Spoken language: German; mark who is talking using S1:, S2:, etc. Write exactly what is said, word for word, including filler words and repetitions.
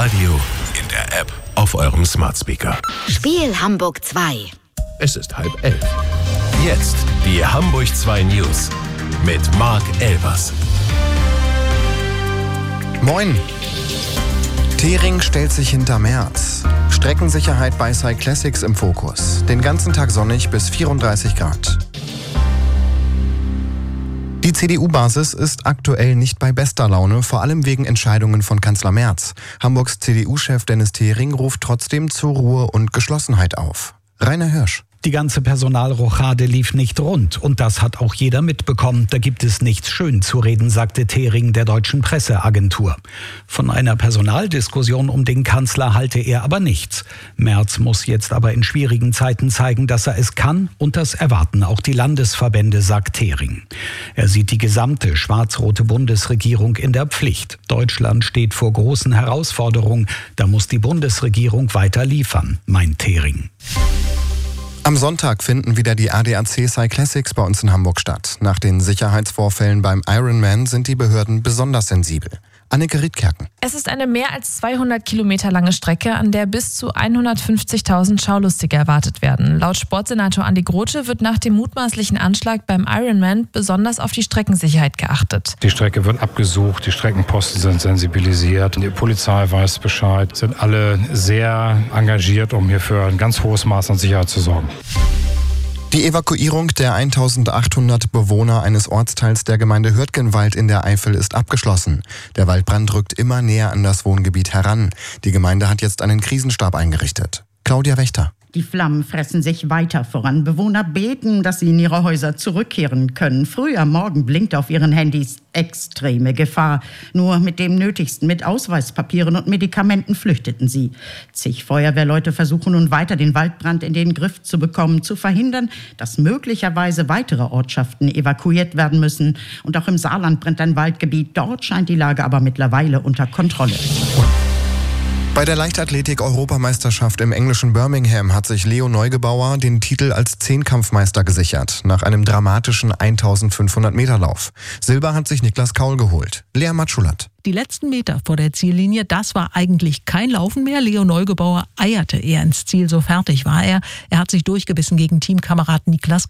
S1: Radio, in der App, auf eurem Smart Speaker.
S2: Spiel Hamburg zwei.
S1: Es ist halb elf. Jetzt die Hamburg zwei News mit Marc Elbers.
S3: Moin. Tering stellt sich hinter Merz. Streckensicherheit bei Cyclassics im Fokus. Den ganzen Tag sonnig bis vierunddreißig Grad. Die C D U-Basis ist aktuell nicht bei bester Laune, vor allem wegen Entscheidungen von Kanzler Merz. Hamburgs C D U-Chef Dennis Tering ruft trotzdem zur Ruhe und Geschlossenheit auf. Rainer Hirsch.
S4: Die ganze Personalrochade lief nicht rund und das hat auch jeder mitbekommen. Da gibt es nichts schön zu reden, sagte Tering der deutschen Presseagentur. Von einer Personaldiskussion um den Kanzler halte er aber nichts. Merz muss jetzt aber in schwierigen Zeiten zeigen, dass er es kann, und das erwarten auch die Landesverbände, sagt Tering. Er sieht die gesamte schwarz-rote Bundesregierung in der Pflicht. Deutschland steht vor großen Herausforderungen. Da muss die Bundesregierung weiter liefern, meint Tering.
S3: Am Sonntag finden wieder die A D A C Cyclassics bei uns in Hamburg statt. Nach den Sicherheitsvorfällen beim Ironman sind die Behörden besonders sensibel. Anneke Riedkerken.
S5: Es ist eine mehr als zweihundert Kilometer lange Strecke, an der bis zu hundertfünfzigtausend Schaulustige erwartet werden. Laut Sportsenator Andi Grote wird nach dem mutmaßlichen Anschlag beim Ironman besonders auf die Streckensicherheit geachtet.
S6: Die Strecke wird abgesucht, die Streckenposten sind sensibilisiert, die Polizei weiß Bescheid, sind alle sehr engagiert, um hier für ein ganz hohes Maß an Sicherheit zu sorgen.
S3: Die Evakuierung der eintausendachthundert Bewohner eines Ortsteils der Gemeinde Hürtgenwald in der Eifel ist abgeschlossen. Der Waldbrand rückt immer näher an das Wohngebiet heran. Die Gemeinde hat jetzt einen Krisenstab eingerichtet. Claudia Wächter.
S7: Die Flammen fressen sich weiter voran. Bewohner beten, dass sie in ihre Häuser zurückkehren können. Früh am Morgen blinkt auf ihren Handys extreme Gefahr. Nur mit dem Nötigsten, mit Ausweispapieren und Medikamenten flüchteten sie. Zig Feuerwehrleute versuchen nun weiter, den Waldbrand in den Griff zu bekommen, zu verhindern, dass möglicherweise weitere Ortschaften evakuiert werden müssen. Und auch im Saarland brennt ein Waldgebiet. Dort scheint die Lage aber mittlerweile unter Kontrolle.
S3: Bei der Leichtathletik-Europameisterschaft im englischen Birmingham hat sich Leo Neugebauer den Titel als Zehnkampfmeister gesichert, nach einem dramatischen eintausendfünfhundert Meter Lauf. Silber hat sich Niklas Kaul geholt. Lea Matschulat.
S8: Die letzten Meter vor der Ziellinie, das war eigentlich kein Laufen mehr. Leo Neugebauer eierte eher ins Ziel, so fertig war er. Er hat sich durchgebissen gegen Teamkamerad Niklas